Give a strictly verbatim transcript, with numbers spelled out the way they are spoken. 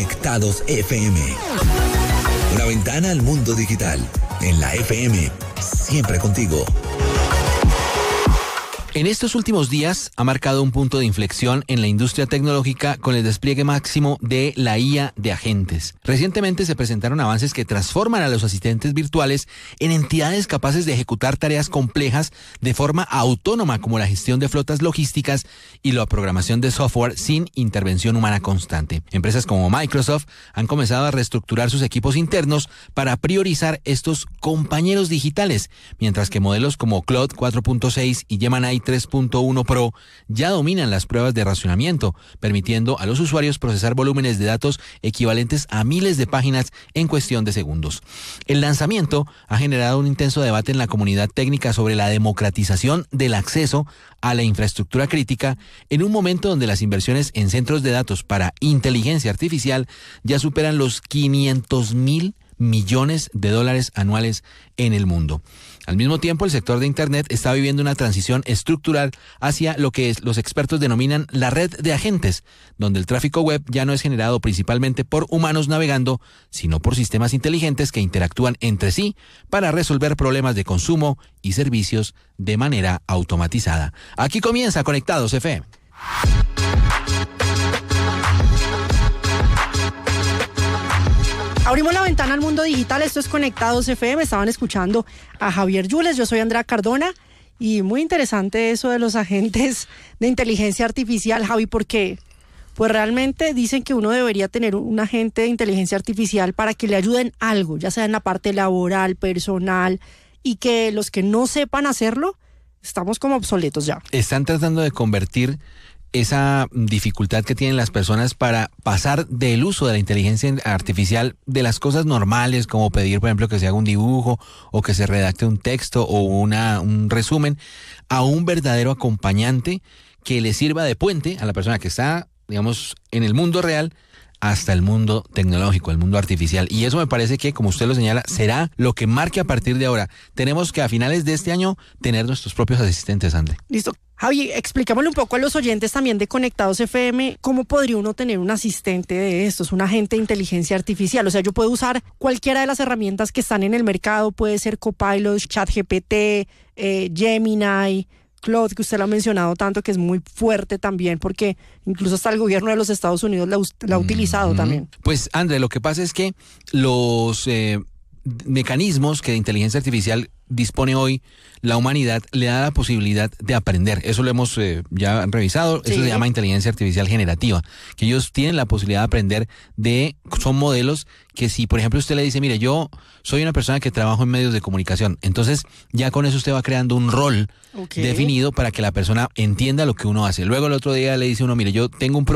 Conectados F M. Una ventana al mundo digital. En la F M, siempre contigo. En estos últimos días ha marcado un punto de inflexión en la industria tecnológica con el despliegue máximo de la I A de agentes. Recientemente se presentaron avances que transforman a los asistentes virtuales en entidades capaces de ejecutar tareas complejas de forma autónoma, como la gestión de flotas logísticas y la programación de software sin intervención humana constante. Empresas como Microsoft han comenzado a reestructurar sus equipos internos para priorizar estos compañeros digitales, mientras que modelos como Claude cuatro punto seis y Gemini tres punto uno Pro ya dominan las pruebas de racionamiento, permitiendo a los usuarios procesar volúmenes de datos equivalentes a miles de páginas en cuestión de segundos. El lanzamiento ha generado un intenso debate en la comunidad técnica sobre la democratización del acceso a la infraestructura crítica en un momento donde las inversiones en centros de datos para inteligencia artificial ya superan los quinientos mil millones de dólares anuales en el mundo. Al mismo tiempo, el sector de Internet está viviendo una transición estructural hacia lo que los expertos denominan la red de agentes, donde el tráfico web ya no es generado principalmente por humanos navegando, sino por sistemas inteligentes que interactúan entre sí para resolver problemas de consumo y servicios de manera automatizada. Aquí comienza Conectados F M. Abrimos la ventana al mundo digital, esto es Conectados F M, estaban escuchando a Javier Yules, yo soy Andrea Cardona y muy interesante eso de los agentes de inteligencia artificial, Javi, porque pues realmente dicen que uno debería tener un agente de inteligencia artificial para que le ayuden algo, ya sea en la parte laboral, personal, y que los que no sepan hacerlo, estamos como obsoletos ya. Están tratando de convertir esa dificultad que tienen las personas para pasar del uso de la inteligencia artificial de las cosas normales, como pedir, por ejemplo, que se haga un dibujo o que se redacte un texto o una, un resumen, a un verdadero acompañante que le sirva de puente a la persona que está, digamos, en el mundo real hasta el mundo tecnológico, el mundo artificial. Y eso me parece que, como usted lo señala, será lo que marque a partir de ahora. Tenemos que a finales de este año tener nuestros propios asistentes, André. Listo. Javi, explícamelo un poco a los oyentes también de Conectados F M, ¿cómo podría uno tener un asistente de estos, un agente de inteligencia artificial? O sea, yo puedo usar cualquiera de las herramientas que están en el mercado, puede ser Copilot, ChatGPT, eh, Gemini, Claude, que usted lo ha mencionado tanto, que es muy fuerte también, porque incluso hasta el gobierno de los Estados Unidos la, la ha utilizado mm-hmm. también. Pues, André, lo que pasa es que los eh, mecanismos que de inteligencia artificial dispone hoy la humanidad le da la posibilidad de aprender. Eso lo hemos eh, ya revisado. Eso sí. Se llama inteligencia artificial generativa, que ellos tienen la posibilidad de aprender de, son modelos que si, por ejemplo, usted le dice, mire, yo soy una persona que trabajo en medios de comunicación, entonces ya con eso usted va creando un rol okay. definido para que la persona entienda lo que uno hace. Luego el otro día le dice uno, mire, yo tengo un